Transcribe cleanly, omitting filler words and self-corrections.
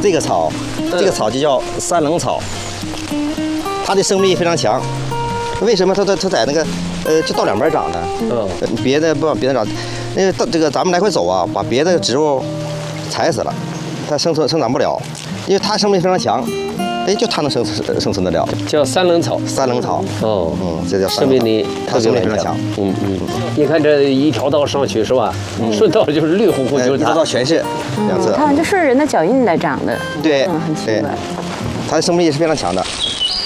这个草，这个草就叫三棱草，它的生命力非常强。为什么它在那个就到两边长呢？别的不往别的长，因为这个咱们来回走啊，把别的植物踩死了，它生长不了，因为它生命力非常强。哎，就它能生存得了， 叫三棱草。 三棱草，这叫生命力它生命力非常强。 你看这一条道上去是吧？顺道就是绿乎乎，就是它。 一道全是两侧。 它就顺着人的脚印来长的。 对， 很奇怪。 它的生命力是非常强的。